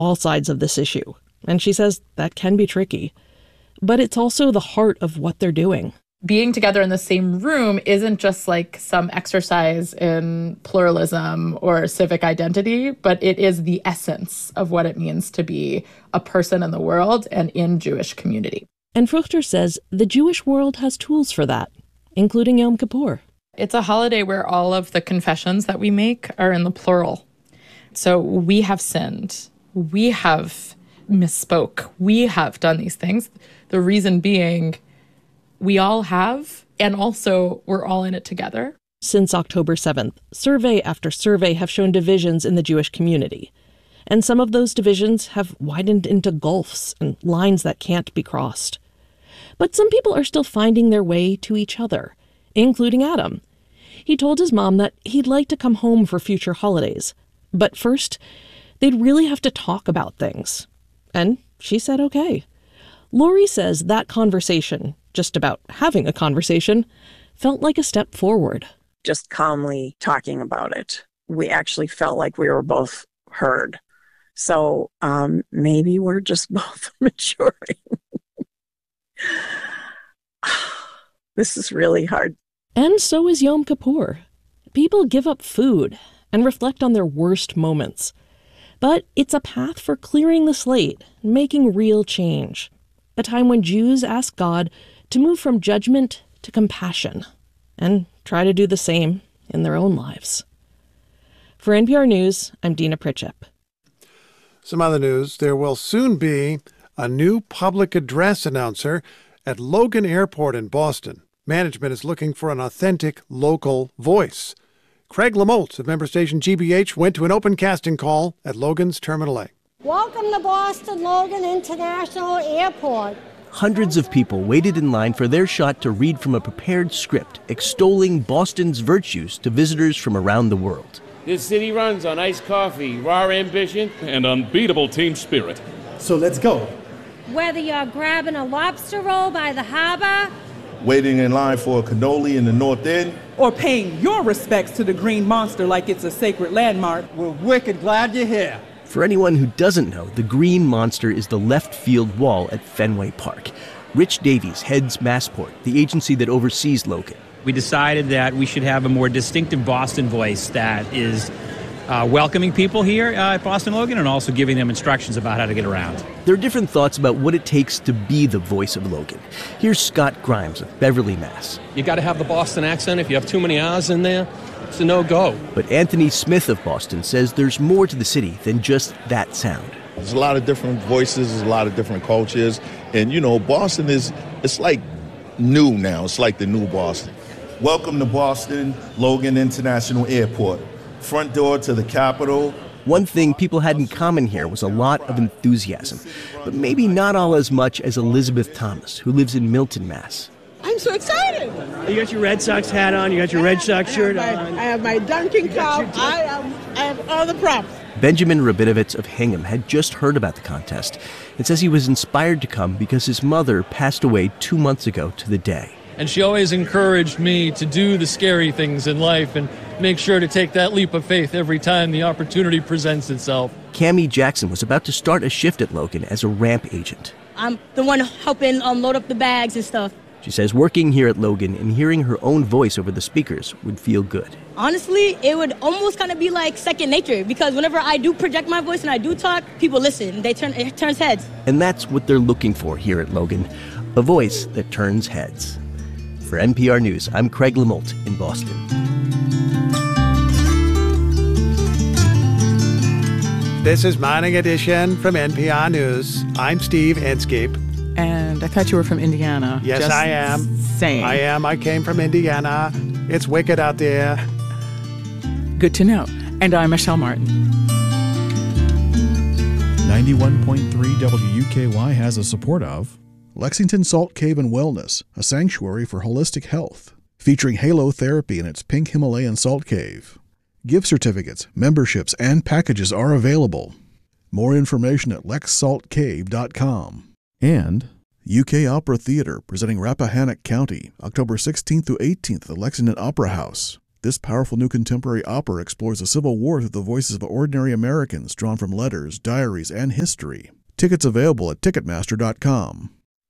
all sides of this issue, and she says that can be tricky. But it's also the heart of what they're doing. Being together in the same room isn't just like some exercise in pluralism or civic identity, but it is the essence of what it means to be a person in the world and in Jewish community. And Fruchter says the Jewish world has tools for that, including Yom Kippur. It's a holiday where all of the confessions that we make are in the plural. So we have sinned. We have misspoke. We have done these things. The reason being, we all have, and also we're all in it together. Since October 7th, survey after survey have shown divisions in the Jewish community. And some of those divisions have widened into gulfs and lines that can't be crossed. But some people are still finding their way to each other, including Adam. He told his mom that he'd like to come home for future holidays. But first, they'd really have to talk about things. And she said okay. Lori says that conversation, just about having a conversation, felt like a step forward. Just calmly talking about it. We actually felt like we were both heard. So maybe we're just both maturing. This is really hard. And so is Yom Kippur. People give up food and reflect on their worst moments. But it's a path for clearing the slate, making real change. A time when Jews ask God to move from judgment to compassion and try to do the same in their own lives. For NPR News, I'm Dina Pritchett. Some other news, there will soon be a new public address announcer at Logan Airport in Boston. Management is looking for an authentic local voice. Craig Lamolt of member station GBH went to an open casting call at Logan's Terminal A. Welcome to Boston Logan International Airport. Hundreds of people waited in line for their shot to read from a prepared script extolling Boston's virtues to visitors from around the world. This city runs on iced coffee, raw ambition, and unbeatable team spirit. So let's go. Whether you're grabbing a lobster roll by the harbor, waiting in line for a cannoli in the North End, or paying your respects to the Green Monster like it's a sacred landmark, we're wicked glad you're here. For anyone who doesn't know, the Green Monster is the left field wall at Fenway Park. Rich Davies heads Massport, the agency that oversees Logan. We decided that we should have a more distinctive Boston voice that is welcoming people here at Boston Logan and also giving them instructions about how to get around. There are different thoughts about what it takes to be the voice of Logan. Here's Scott Grimes of Beverly, Mass. You got to have the Boston accent. If you have too many R's in there, it's a no-go. But Anthony Smith of Boston says there's more to the city than just that sound. There's a lot of different voices, there's a lot of different cultures. And, Boston it's like new now. It's like the new Boston. Welcome to Boston Logan International Airport. Front door to the Capitol. One thing people had in common here was a lot of enthusiasm, but maybe not all as much as Elizabeth Thomas, who lives in Milton, Mass. I'm so excited. You got your Red Sox hat on, you got your Red Sox shirt on. I have my Dunkin' cup, I have all the props. Benjamin Rabinovitz of Hingham had just heard about the contest and says he was inspired to come because his mother passed away 2 months ago to the day. And she always encouraged me to do the scary things in life and make sure to take that leap of faith every time the opportunity presents itself. Cammie Jackson was about to start a shift at Logan as a ramp agent. I'm the one helping load up the bags and stuff. She says working here at Logan and hearing her own voice over the speakers would feel good. Honestly, it would almost kind of be like second nature because whenever I do project my voice and I do talk, people listen. It turns heads. And that's what they're looking for here at Logan, a voice that turns heads. For NPR News, I'm Craig Lamolt in Boston. This is Morning Edition from NPR News. I'm Steve Inskeep. And I thought you were from Indiana. Yes, Just I am. Saying. I am. I came from Indiana. It's wicked out there. Good to know. And I'm Michelle Martin. 91.3 WUKY has the support of Lexington Salt Cave and Wellness, a sanctuary for holistic health, featuring Halo Therapy in its pink Himalayan salt cave. Gift certificates, memberships, and packages are available. More information at lexsaltcave.com. And UK Opera Theatre presenting Rappahannock County, October 16th through 18th at the Lexington Opera House. This powerful new contemporary opera explores the Civil War through the voices of ordinary Americans drawn from letters, diaries, and history. Tickets available at Ticketmaster.com.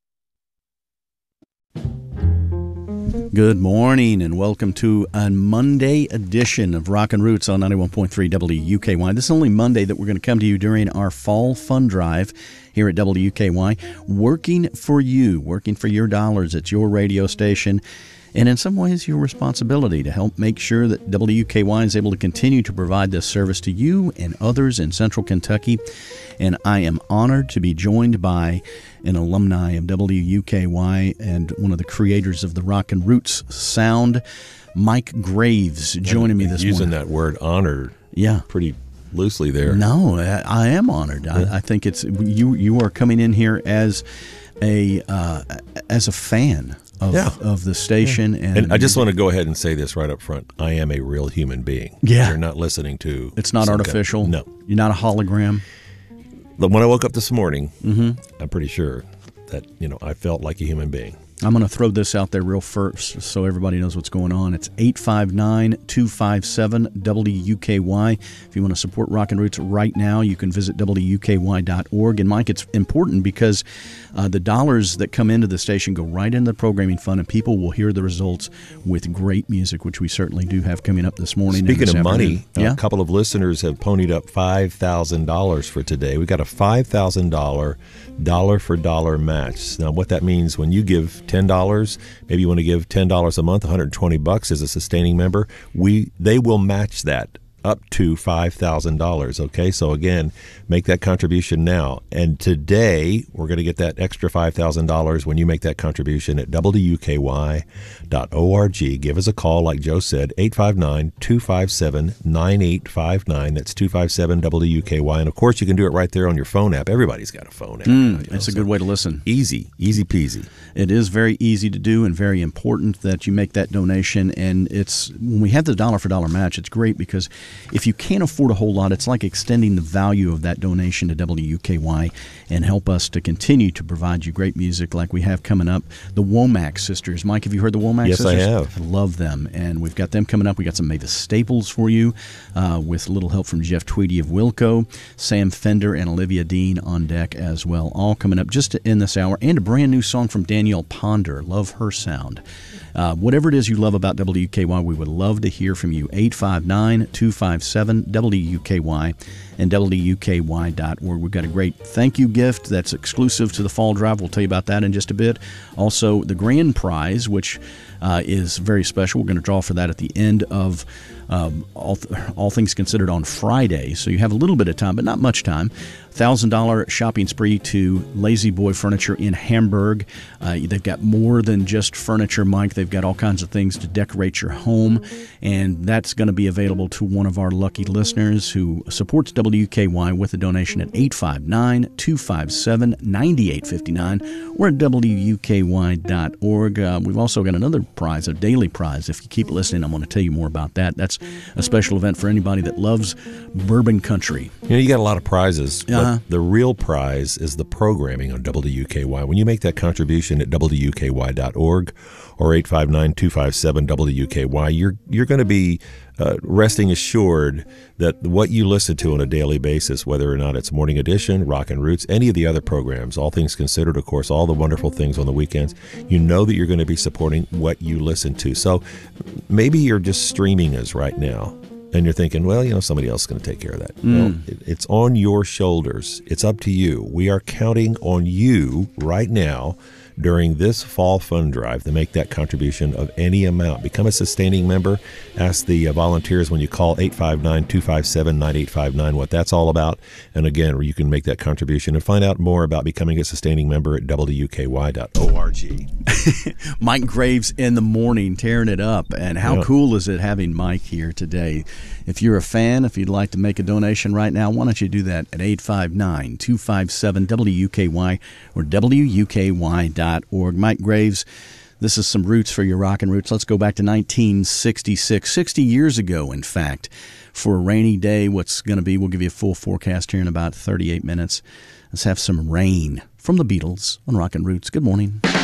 Good morning and welcome to a Monday edition of Rockin' Roots on 91.3 WUKY. This is only Monday that we're going to come to you during our Fall Fund Drive here at WUKY. Working for you, working for your dollars. It's your radio station. And in some ways, your responsibility to help make sure that WUKY is able to continue to provide this service to you and others in Central Kentucky. And I am honored to be joined by an alumni of WUKY and one of the creators of the Rockin' Roots sound, Mike Graves, joining me this morning. Using that word honored pretty loosely there. No, I am honored. I think it's you are coming in here as a fan of the station. And I just want to go ahead and say this right up front. I am a real human being. Yeah. You're not listening to... It's not artificial? No. You're not a hologram? When I woke up this morning, I'm pretty sure that, I felt like a human being. I'm going to throw this out there real first so everybody knows what's going on. It's 859-257-WUKY. If you want to support Rockin' Roots right now, you can visit WUKY.org. And, Mike, it's important because the dollars that come into the station go right into the programming fund, and people will hear the results with great music, which we certainly do have coming up this morning. Speaking of money, a couple of listeners have ponied up $5,000 for today. We got a $5,000 dollar-for-dollar match. Now, what that means, when you give $10, maybe you want to give $10 a month, $120 as a sustaining member, they will match that up to $5,000. Okay, so again, make that contribution now. And today, we're going to get that extra $5,000 when you make that contribution at WUKY.org. Give us a call, like Joe said, 859-257-9859. That's 257-WUKY. And of course, you can do it right there on your phone app. Everybody's got a phone app. It's a good way to listen. Easy peasy. It is very easy to do and very important that you make that donation. And when we have the dollar-for-dollar match, it's great because if you can't afford a whole lot, it's like extending the value of that donation to WUKY and help us to continue to provide you great music like we have coming up. The Womack Sisters. Mike, have you heard the Womack Sisters? Yes, I have. I love them. And we've got them coming up. We got some Mavis Staples for you with a little help from Jeff Tweedy of Wilco, Sam Fender, and Olivia Dean on deck as well. All coming up just to end this hour. And a brand new song from Danielle Ponder. Love her sound. Whatever it is you love about WUKY, we would love to hear from you. 859-257-WUKY and WUKY.org. We've got a great thank you gift that's exclusive to the Fall Drive. We'll tell you about that in just a bit. Also, the grand prize, which is very special. We're going to draw for that at the end of all things considered on Friday. So you have a little bit of time, but not much time. $1,000 shopping spree to Lazy Boy Furniture in Hamburg. They've got more than just furniture, Mike. They've got all kinds of things to decorate your home, and that's going to be available to one of our lucky listeners who supports WUKY with a donation at 859-257-9859 or at WUKY.org. We've also got another prize, a daily prize. If you keep listening, I'm going to tell you more about that. That's a special event for anybody that loves bourbon country. You got a lot of prizes. But the real prize is the programming on WUKY. When you make that contribution at WUKY.org or 859-257-WUKY, you're going to be resting assured that what you listen to on a daily basis, whether or not it's Morning Edition, Rockin' Roots, any of the other programs, all things considered, of course, all the wonderful things on the weekends, you know that you're going to be supporting what you listen to. So maybe you're just streaming us right now. And you're thinking, well, somebody else is going to take care of that. Well, it's on your shoulders. It's up to you. We are counting on you right now during this Fall Fund Drive to make that contribution of any amount. Become a sustaining member. Ask the volunteers when you call 859-257-9859 what that's all about. And again, you can make that contribution and find out more about becoming a sustaining member at WUKY.org. Mike Graves in the morning, tearing it up. And how cool is it having Mike here today? If you're a fan, if you'd like to make a donation right now, why don't you do that at 859-257-WUKY or WUKY.org. Mike Graves, this is some roots for your Rockin' Roots. Let's go back to 1966, 60 years ago, in fact, for a rainy day. What's going to be, we'll give you a full forecast here in about 38 minutes. Let's have some rain from the Beatles on Rockin' Roots. Good morning.